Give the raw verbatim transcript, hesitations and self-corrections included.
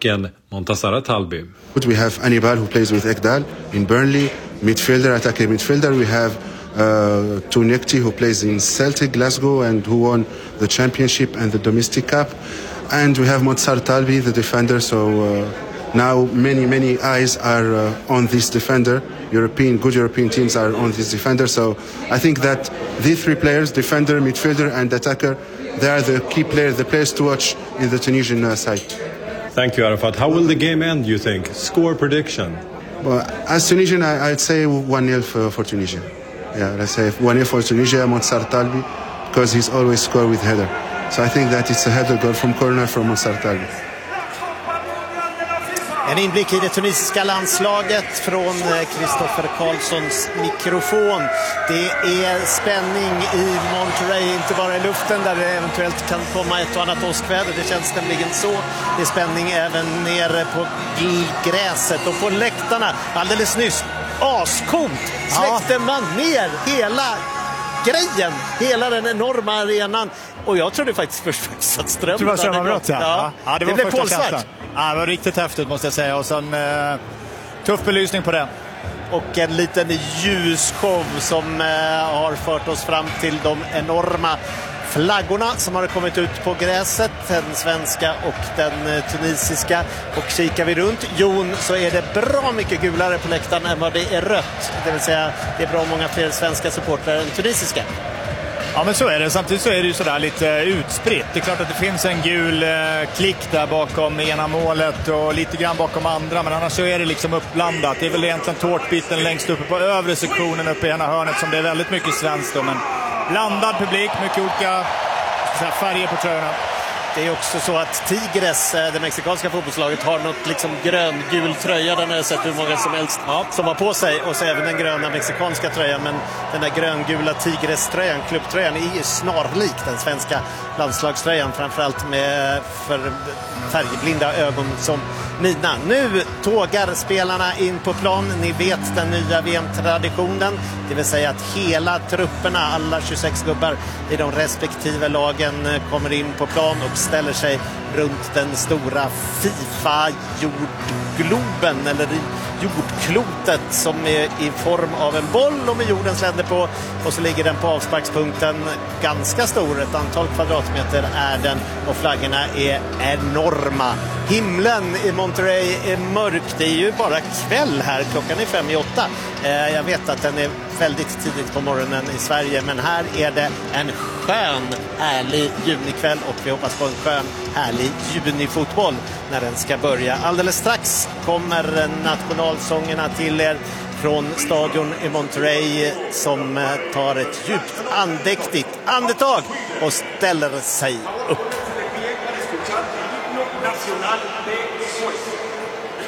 dansken Montassar Talbi. We have Anibal who plays with Ekdal in Burnley, midfielder, attacking midfielder. We have uh, Tunekti who plays in Celtic Glasgow and who won the championship and the domestic cup. And we have Montassar Talbi, the defender, so uh, now many, many eyes are uh, on this defender. European, good European teams are on this defender. So I think that these three players, defender, midfielder and attacker, they are the key players, the players to watch in the Tunisian uh, side. Thank you, Arafat. How will the game end, you think? Score prediction? Well, as Tunisian, I, I'd say one nil for, for Tunisia. Yeah, let's say one nil for Tunisia, Montassar Talbi, because he's always scored with header. So I think that it's a header goal from corner from Montassar Talbi. En inblick i det tunisiska landslaget från Kristoffer Karlssons mikrofon. Det är spänning i Monterrey, inte bara i luften där det eventuellt kan komma ett och annat åskväder. Det känns nämligen så. Det är spänning även nere på gräset och på läktarna. Alldeles nyss, ascoolt, släckte ja. man ner hela grejen, hela den enorma arenan. Och jag trodde faktiskt först att strömmen... Du var strömavbrott, ja. Ja. ja. Det, var det blev pålsvärt. Ja, det var riktigt häftigt måste jag säga. Och sen eh, tuff belysning på det. Och en liten ljusshow som eh, har fört oss fram till de enorma flaggorna som har kommit ut på gräset. Den svenska och den eh, tunisiska. Och kikar vi runt Jon så är det bra mycket gulare på läktaren än vad det är rött. Det vill säga det är bra många fler svenska supportrar än tunisiska. Ja, men så är det. Samtidigt så är det ju sådär lite utspritt. Det är klart att det finns en gul eh, klick där bakom ena målet och lite grann bakom andra. Men annars så är det liksom uppblandat. Det är väl egentligen tårtbiten längst uppe på övre sektionen uppe i ena hörnet som det är väldigt mycket svenskt då. Men blandad publik, mycket olika sådär, färger på tröjorna. Det är också så att Tigres, det mexikanska fotbollslaget, har något liksom grön-gul tröja. Den har jag sett hur många som helst ja. som har på sig. Och så även den gröna mexikanska tröjan. Men den där grön-gula Tigres-tröjan, klubbtröjan, är ju snarlik den svenska landslagströjan. Framförallt med för färgblinda ögon som mina. Nu tågar spelarna in på plan. Ni vet den nya V M-traditionen. Det vill säga att hela trupperna, alla tjugosex gubbar i de respektive lagen, kommer in på plan och ställer sig runt den stora FIFA-jordgloben eller jordklotet som är i form av en boll och med jordens länder på, och så ligger den på avsparkspunkten, ganska stor, ett antal kvadratmeter är den, och flaggorna är enorma. Himlen i Monterrey är mörk, det är ju bara kväll här, klockan är fem i åtta. Eh, jag vet att den är väldigt tidigt på morgonen i Sverige, men här är det en skön, härlig junikväll och vi hoppas på en skön, härlig junifotboll när den ska börja. Alldeles strax kommer nationalsångerna till er från stadion i Monterrey som tar ett djupt andäktigt andetag och ställer sig upp. Nacional de